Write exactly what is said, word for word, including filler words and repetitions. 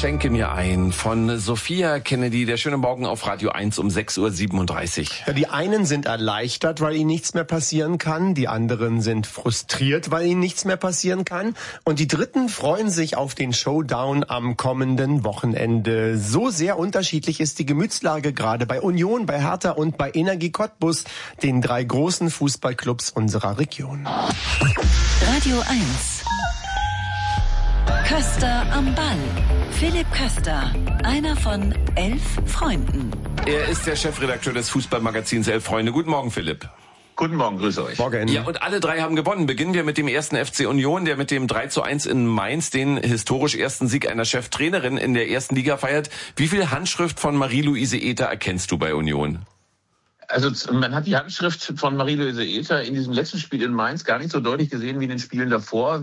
Schenke mir ein von Sophia Kennedy. Der schöne Morgen auf Radio eins um sechs Uhr siebenunddreißig. Ja, die einen sind erleichtert, weil ihnen nichts mehr passieren kann. Die anderen sind frustriert, weil ihnen nichts mehr passieren kann. Und die Dritten freuen sich auf den Showdown am kommenden Wochenende. So sehr unterschiedlich ist die Gemütslage gerade bei Union, bei Hertha und bei Energie Cottbus, den drei großen Fußballclubs unserer Region. Radio eins. Köster am Ball. Philipp Köster, einer von elf Freunden. Er ist der Chefredakteur des Fußballmagazins Elf Freunde. Guten Morgen, Philipp. Guten Morgen, grüße euch. Morgen. Ja, und alle drei haben gewonnen. Beginnen wir mit dem ersten F C Union, der mit dem drei zu eins in Mainz den historisch ersten Sieg einer Cheftrainerin in der ersten Liga feiert. Wie viel Handschrift von Marie-Louise Ether erkennst du bei Union? Also man hat die Handschrift von Marie-Louise Ether in diesem letzten Spiel in Mainz gar nicht so deutlich gesehen wie in den Spielen davor.